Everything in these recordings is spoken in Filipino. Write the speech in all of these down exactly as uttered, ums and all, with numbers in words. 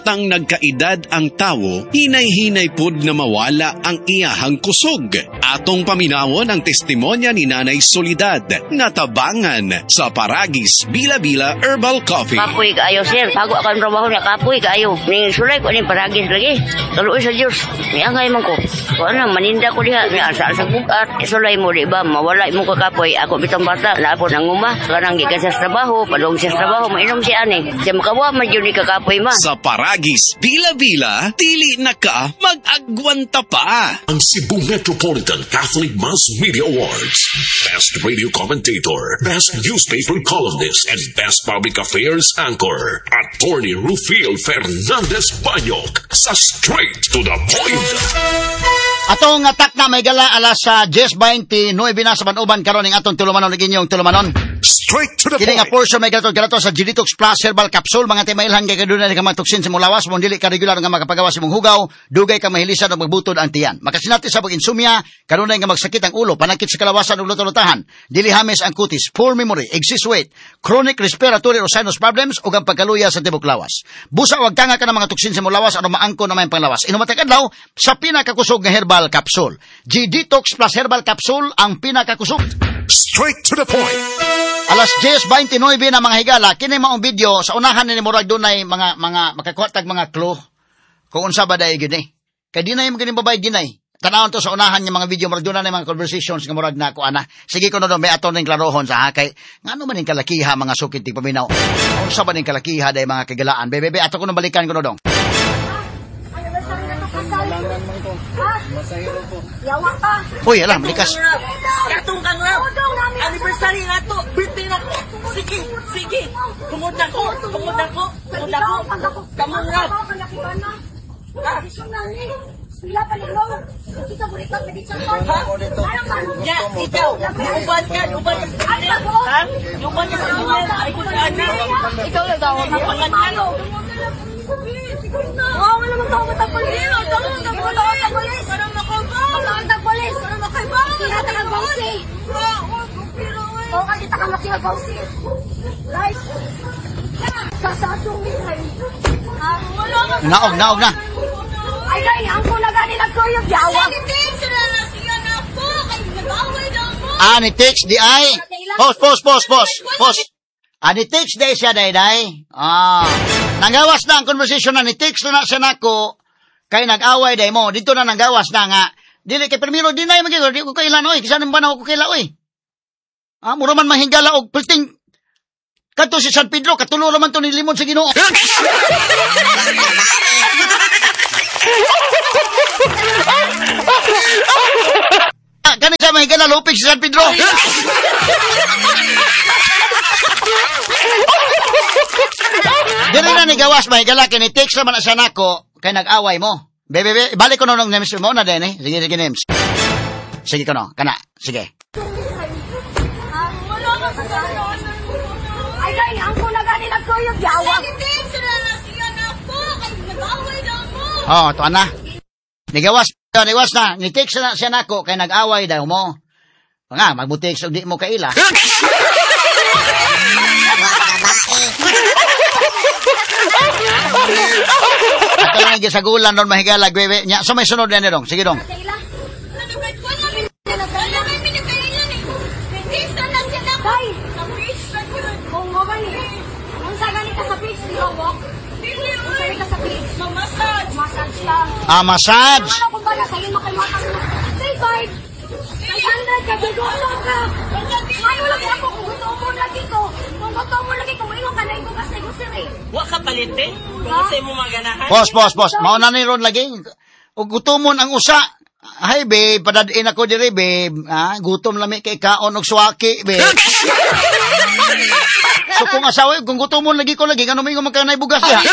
Tang nagkaedad ang tawo, hinay-hinay pud na mawala ang iyahang kusog. Atong paminawon ang testimonya ni Nanay Soledad, natabangan sa Paragis Bila-Bila Herbal Coffee. Kapoy kaayo, sir. Bago akong trabaho niya, kapoy kaayo. Ning sulay ko ning Paragis lagi. Kaluoy sa Diyos. Niangay man ko. Kung ano, maninda ko diha. Asa sa bukat. Sulay mo, di ba? Mawala mo ko kapoy. Ako bitang bata. Napo nanguma. Karang gikan sa trabaho. Padong sa trabaho. Mainom si ani. Siya makawa, madyo ni kakapoy ma. Sa Paragis Bila-Bila, dili na ka mag-agwanta pa. Ang Cebu Metropolitan Catholic Mass Media Awards. Best Radio Commentator, Best Newspaper Columnist, and Best Public Affairs Anchor. Attorney Rufil Fernandez Banyok sa Straight to the Point. Atong atak na may gala alas sa Jes twenty-nine na sa Banuban karon ning atong tulumanon ning inyong tulumanon. Straight to the Kini nga point. portion may galato galato sa G-Detox Plus Herbal Capsule mga timailhan kay kaduna ka matoksin sa mong lawas mo dili ka regular nga makapagawas sa mong hugaw dugay ka mahilisan og magbutod ang tiyan. Makasinati sa pag insomnia kanunay nga magsakit ang ulo panakit sa kalawasan ug lutolutahan dili hamis ang kutis poor memory excess weight chronic respiratory or sinus problems ug ang pagkaluya sa tibok lawas. Busa wag ka nga ka ng mga toksin sa mong lawas ano maangko na may panglawas. Inumatay kadlaw sa pinakakusog nga herbal capsule. G-Detox Plus Herbal Capsule ang pinakakusog. Straight to the point. Alas Jes twenty-nine na mga higala, kini maong video sa unahan ni murag dunay mga mga makakuhatag mga clue kung unsa ba day gyud eh. Kay dinay mo kini babae dinay. Tanawon to sa unahan nga mga video murag dunay mga conversations nga murag na ko ana. Sige ko no may aton ning klarohon sa ha kay ngano man ning kalakiha mga sukit tig paminaw. Unsa ba ning kalakiha day mga kagalaan. Bebe ato ko no balikan ko no dong. Masahiro po. Yawa ka. Uy, alam, likas. Katong kang rap. Anniversary na to. Birthday na ko. Sige, sige. Tungod na ko. Tungod na ko. Tungod na ko. Kamang rap. Sila palilo. Kita boleh tak pedit sampai. Ya, ikaw. Uban ka, uban ka. Ha? Uban ka sa inyo. Ay ko na. Ikaw lang daw ang pangalan. Oh, wala mong tawag ng polis. Tawag ng polis. Tawag ng polis. Parang nakaba. Tawag ng polis. Parang nakaba. Kita ka bausi. Oo, kita ka makibausi. Guys. Kasadong mitay. Naog, naog na. Ay, ay, ang kuna gani nagkuyog yawa. Ani text di ay. Post, post, post, post, post. Ani text di siya day day. Ah. Nanggawas na ang conversation na ni text na siya nako. Kay nag-away day mo. Dito na nanggawas na nga. Dili kay primero dinay magiging. Di ko kailan oy. Kisan ba na ako kaila oy. Ah, mura man mahingala og pilting. Kadto si San Pedro katulo man to ni limon sa Ginoo. Ah, kani sa mahingala lupig si San Pedro. Dili na ni gawas mahingala kini text naman sa nako kay nag-away mo. Bebe, bebe, balik ko no nung names mo na din eh. Sige, sige, names. Sige ko no, kana, sige. Ay, ay, ang kuna gani nagkuyog yawa. Oh, to ana. Nigawas, nigawas na, ni text na siya nako kay nag-away daw mo. Nga, magbutext og di mo kaila. Ato lang yung sagulan doon mahigala, gwebe. Nya, so may sunod na dong. Sige dong. Ah, massage. Ano kung ba na sa'yo makalimutan mo? Say bye. five hundred ka, gigono ka. Ayaw lang ako kung gusto mo lagi ko. Kung gusto mo lagi ko, mayon ka na yung bukas na gusiri. Wa ka palitin? Kung gusto mo maganahan? Boss, boss, boss. Mauna ni ron lagi. O gutomon ang usa. Ay, babe, padadin ako diri, babe. Ah, gutom lami kay kaon og suwaki, babe. So kung asawa, kung gutomon lagi ko lagi, ano may magkanay bugas ya?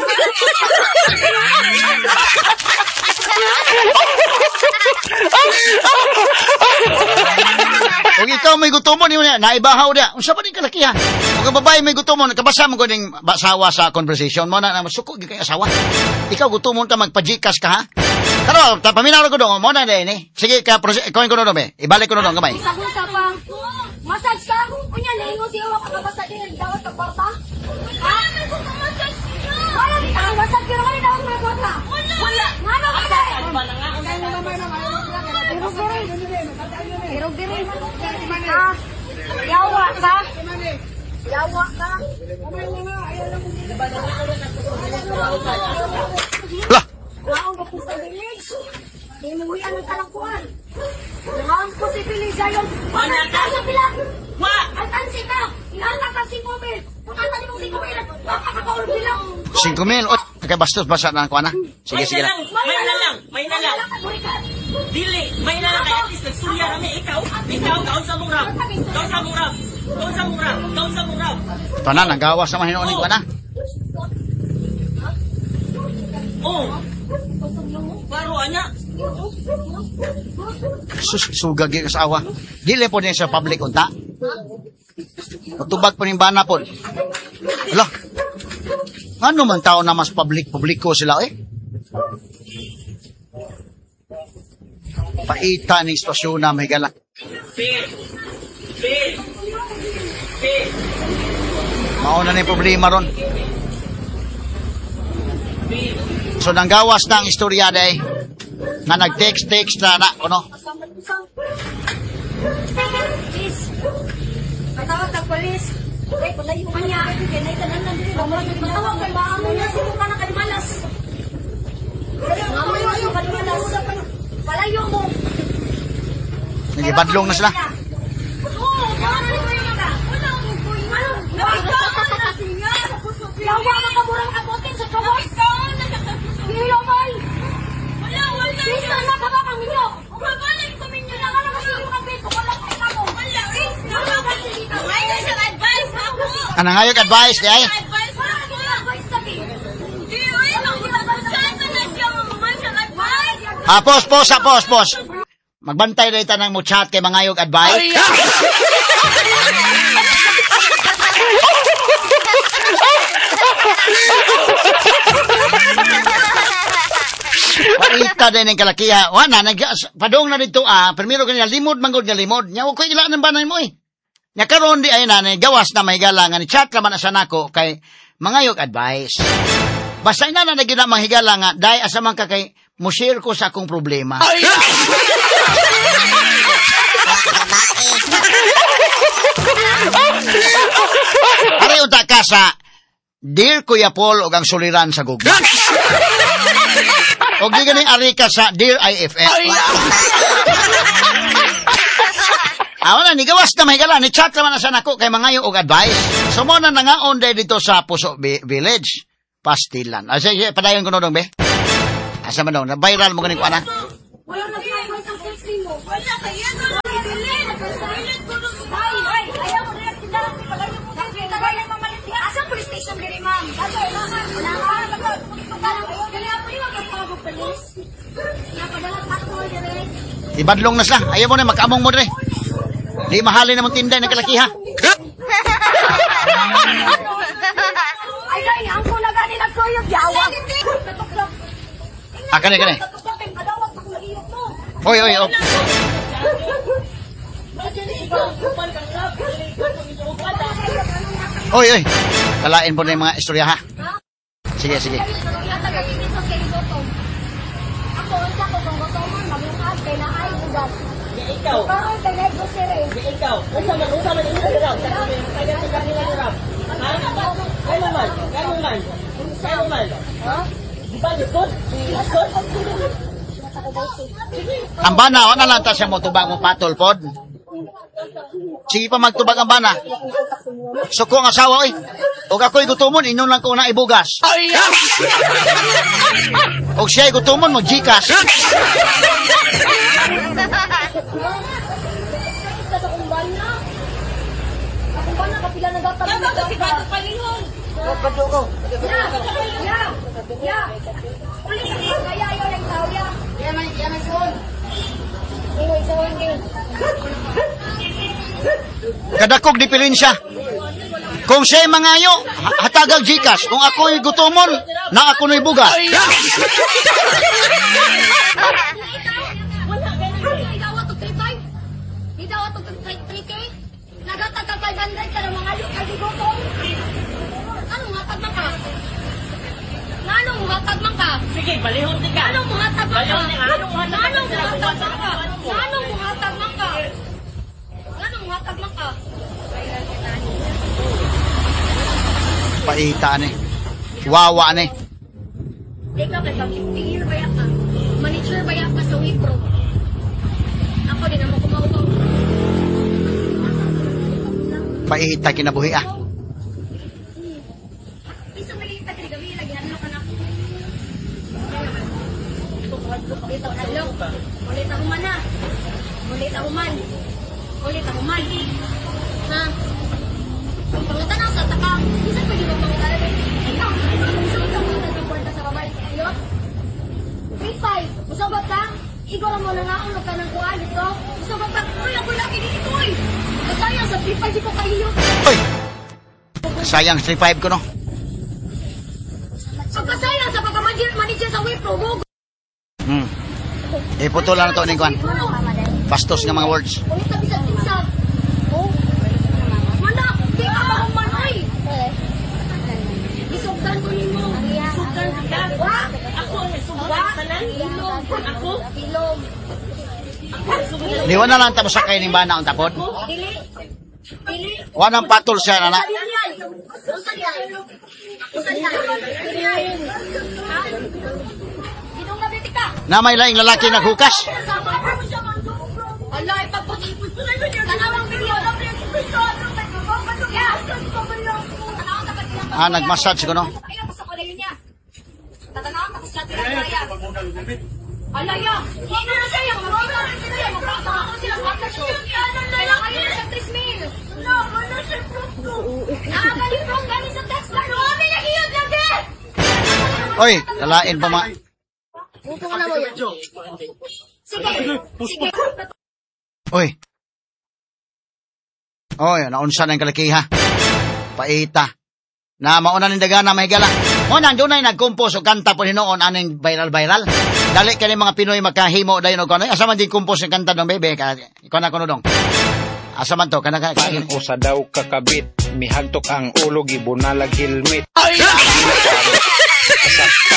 Kung ikaw may gutomon, yun na, naibahaw dia. Unsa ba din kalakihan? Kung ang babae may gutomon, kabasa mo ko ding basawa sa conversation mo na, na masuko, kay asawa. Ikaw gutomon ta magpajikas ka, ha? Pero, paminaw ko doon, mo na din eh. Sige, ka, ikaw ko doon, eh. Ibalik ko doon, kamay. Isa-isa pa. Massage ka? Kunya, naingon siya, wakabasa din. Dawat ka kwarta? Ha? May kong massage niya. Wala di ka. Ang wasag, pero kanina ako magwata. Wala. Wala. Nga na ba tayo? Ba na nga? Pero diri. Ah, yawa ka. Yawa ka. Lah, Naong ka po sa village. Di mo yan ang talangkuhan. Naong po si village ayon. Wala ka. Sa pila. Wa! Ang tansi ka. Ihalak ka si Mobile. Pagkata ni mong si Mobile. Makakakaul bilang. cinco mil. O, kay bastos basa na ko na. Sige, May sige na na. lang, may na lang, may na lang. Dili, may na lang kaya at least nagsurya kami. Ikaw, ikaw, kaon sa mong rap. Kaon sa mong rap. Kaon sa mong rap. Kaon sa mong rap. Ito na, nagawa sa mahinoon ko na. Oh. Baro, anya. Sus, sugag yung asawa. Dili po niya sa public unta. Matubag po ng bana po. Ala, ano man tao na mas public-publiko sila eh? Paita ng istasyon na may gala. Pin. Pin. Pin. Mauna na yung problema ron. So, nanggawas na ang istorya day na nag-text-text na na, ano? Please. Patawag ka, police. Ay, palayo ka niya. Kinay ka lang nandito. Patawag ka, maamo niya. Sino ka na kadimalas? Maamo niya sa kadimalas. Palayo mo. Nagibadlong na sila. Oo, yawan na ko yung mga. Wala akong kuy. Ano? Yawa ka ka murang kapotin sa kawas. Yawan. Wala, wala. Bisa na ka ba kang inyo? Umagalan ko minyo na nga naman yung kapit. Wala kayo na mo. Wala. Wala ka dito. Ay, sa advice ako. Anong ngayog advice, di ay? Advice mo. Advice sabi. Di, ay, saan na siya mamamay sa advice? Ah, pos, pos, ah, pos, pos. Magbantay na ito ng muchat kay mangayog advice. Paita din ang kalakiha. Wana, nag, padong na dito ah. Primero kanila, limod, manggod nga limod. Nya, huwag ko ilaan ng banay mo eh. Nya, karon di ay nanay, gawas na may galangan. Chat naman na sana ko kay mangayog advice. Basta ina na naging na mahigala nga, dahil asamang ka kay mushare ko sa akong problema. Ari unta ka sa Dear Kuya Paul og ang suliran sa Google. Og di gani ari ka sa Dear I F F. Awan na, ni gawas na mahigala, ni chat naman na sa nako kay mangayo og advice. So mo na nangaon day dito sa Puso B- Village, Pastilan. Asa siya, padayon ko nung be? Asa man daw, na viral mo ganing ko ana? Wala na advice ang sexy mo. Wala kaya na. Silent ko nung ay, ay, ayaw mo rin sila. Palayo mo kang tagay ng mamalit. Asa police station diri, ma'am? Asa, wala ka. Wala ka. Dali ako yung magkapagod police. Napadalat ako diri. Ibadlong na sila. Ayaw mo na, magkaamong mo dre. Di mahalin na mong tinday ng kalakiha. Ay, ay, ang kuna gani nagkuyog yawa. Ah, kani, kani. Oy, oy, oy. Oy, oy. Kalain po na yung mga istorya, ha? Sige, sige. Ako, unsa ko kung gusto mo, mag-iwas, kay na ay bugas. Ikaw. Parang kay na grocery. Ikaw. Unsa man, unsa man imo diraw. Kaya sa kanila diraw. Ha? Kaya man, kaya man. Kaya man. Ha? Di ba lisod? Lisod? Ang bana, o na lang ta siya mo tubag mo patol pod. Sige pa magtubag ang bana. Suko ang asawa, oy. Og ako'y gutumon, inon lang ko na ibugas. Og siya'y gutumon, mag-gikas. Sa akong bana. Akong bana, kapila na dapat. Dapat kasi bago palihon. Pagkado ko. Ya, ya, ya. Ulit sa mga kaya, ayaw lang tao, ya. Ya, may, ya, may suhon. May suhon din. Kadakog diferensya. Kung siya'y mangayo, hatagag gikas. Kung ako'y gutumon, na ako na'y bugas. Idawat to three five. Idawat to three K. Nagatag five hundred ka ng mga ayok ay gutom. Ano nga pag maka? Nga ano muhatag man ka? Sige, balihon din ka. Anong muhatag man ka? Balihon din. Anong muhatag Anong man ka? muhatag man ka? Anong muhatag man ka? Anong muhatag man ka? Paita ni. Wawa ni. Ikaw kay pag-tingin ba ka? Manager ba ka sa Wipro? Ako din naman kumaubaw. Paita kinabuhi ah. Isa maliit na kinigabi, lagi ano ka na. Ulit ako hello. Ulit ako man na. Ulit ako man. Ulit ako man. Ha? Pangutan ako sa taka. Isa pwede mo pangutan. Ikaw, gusto mo ka pangutan ng kwarta sa babae. Ayot? three five. Usabat ka? Igor mo na naunod ka ng kuwan ito. Usabat ka? Uy, ako lagi dito uy. Masayang sa three five di ko kayo. Oy! Sayang three five ko no. Pagkasayang sa pagka-manager manager sa Wipro. Go! Hmm. Iputulan na to ni Kwan. Bastos nga mga words. Ulit na bisag-bisag. Oh. Manak, di ka ba humanoy? Isugdan ko nimo. Isugdan ka. Wa? Ako ang nagsubukan sa nan. Ilog. Ako? Ilog. Liwan na lang tapos sa kayo ni Bana ang tapod. Dili. Dili. Wanang patol siya na na. Usan yan. Usan yan. Usan yan. Ha? Ginong nabiti ka. Na may laing lalaki naghukas. Alay, pagputi. Tanawang video. Ah, nagmassage ko no. Tatanawang tapos siya sila kaya. Alaya! Hindi na siya yung mga magkakakakak sila magkakakak. Ano na lang? Ayun na siya tres mil. No, ano siya produkto? Nakakalit mo ang galing sa text na. Ano nagiyod lang din? Oy, lalain pa ma. Upo ka na mo yan. Sige. Sige. Oy. Oy, naunsa na yung kalakiha. Paita. Na mauna ng daga na may gala. O, nandun ay nag-compose o kanta po hinoon aning viral-viral. Dali ka mga Pinoy magkahimo dayon o kanoy. Asa man din compose yung kanta ng bebe. Ikaw na kuno dong. Asa man to? Kana ka? Paano usa daw kakabit, mihagtok ang ulo, gibunalag helmet. Ay! Sakta